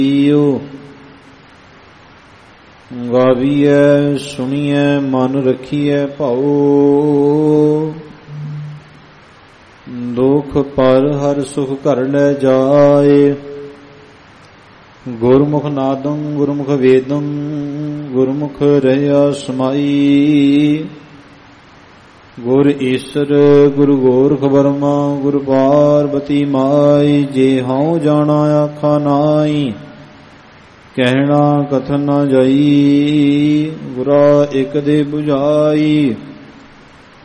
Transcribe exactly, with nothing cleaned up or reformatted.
ਗਾਵੀਐ ਸੁਣੀਐ ਮਨ ਰਖੀਐ ਭਾਉ। ਦੁਖ ਪਰ ਹਰ ਸੁਖ ਘਰ ਲੈ ਜਾਏ। ਗੁਰਮੁਖ ਨਾਦੰ ਗੁਰਮੁਖ ਵੇਦੰ ਗੁਰਮੁਖ ਰਹਿਆ ਸਮਾਈ। ਗੁਰ ਈਸਰ ਗੁਰੂ ਗੋਰਖ ਬਰਮਾ ਗੁਰ ਪਾਰਬਤੀ ਮਾਈ। ਜੇ ਹਉ ਜਾਣਾ ਆਖਾ ਨਾਈ ਕਹਿਣਾ ਕਥਨ ਨਾ ਜਾਈ। ਗੁਰਾ ਇਕ ਦੇ 부ਝਾਈ